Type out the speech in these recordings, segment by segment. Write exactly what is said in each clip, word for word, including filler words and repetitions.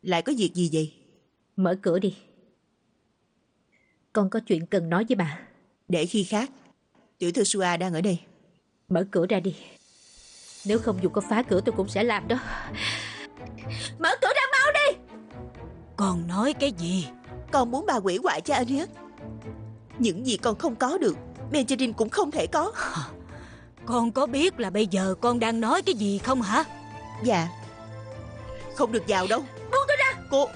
Lại có việc gì vậy? Mở cửa đi. Con có chuyện cần nói với bà. Để khi khác. Tiểu thư Sua đang ở đây. Mở cửa ra đi. Nếu không dù có phá cửa tôi cũng sẽ làm đó. Mở cửa ra mau đi. Con nói cái gì? Con muốn bà hủy hoại cho anh hết. Những gì con không có được, Benjamin cũng không thể có. Con có biết là bây giờ con đang nói cái gì không hả? Dạ. Không được vào đâu. Buông tôi ra. Cô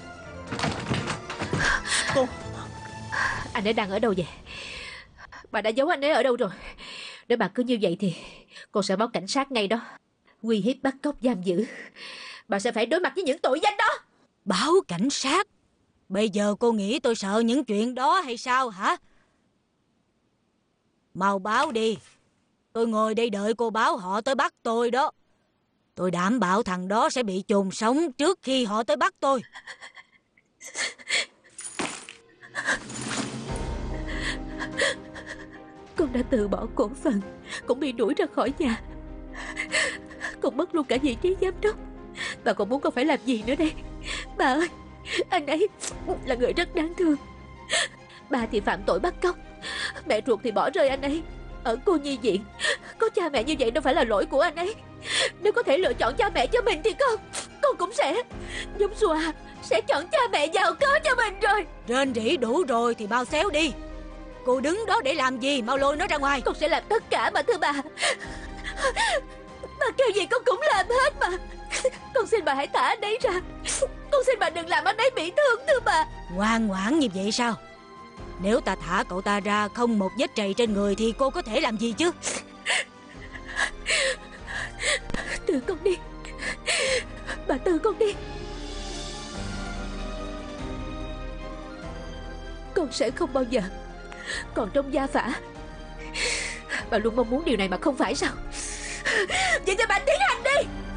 Cô Anh ấy đang ở đâu vậy? Bà đã giấu anh ấy ở đâu rồi? Nếu bà cứ như vậy thì con sẽ báo cảnh sát ngay đó. Uy hiếp bắt cóc giam giữ. Bà sẽ phải đối mặt với những tội danh đó. Báo cảnh sát? Bây giờ cô nghĩ tôi sợ những chuyện đó hay sao hả? Mau báo đi. Tôi ngồi đây đợi cô báo họ tới bắt tôi đó. Tôi đảm bảo thằng đó sẽ bị chôn sống trước khi họ tới bắt tôi. Con đã từ bỏ cổ phần, cũng bị đuổi ra khỏi nhà, con mất luôn cả vị trí giám đốc. Bà còn muốn con phải làm gì nữa đây? Bà ơi, anh ấy là người rất đáng thương. Bà thì phạm tội bắt cóc, mẹ ruột thì bỏ rơi anh ấy ở cô nhi viện. Có cha mẹ như vậy đâu phải là lỗi của anh ấy. Nếu có thể lựa chọn cha mẹ cho mình thì con Con cũng sẽ giống Sua, sẽ chọn cha mẹ giàu có cho mình rồi. Rên rỉ đủ rồi thì bao xéo đi. Cô đứng đó để làm gì? Mau lôi nó ra ngoài. Con sẽ làm tất cả mà thưa bà. Bà kêu gì con cũng làm hết mà. Con xin bà hãy thả anh ấy ra. Con xin bà đừng làm anh ấy bị thương thưa bà. Ngoan ngoãn như vậy sao? Nếu ta thả cậu ta ra không một vết trầy trên người thì cô có thể làm gì chứ? Tự con đi. Bà tự con đi. Con sẽ không bao giờ còn trong gia phả. Bà luôn mong muốn điều này mà không phải sao? Vậy cho bà tiến hành đi.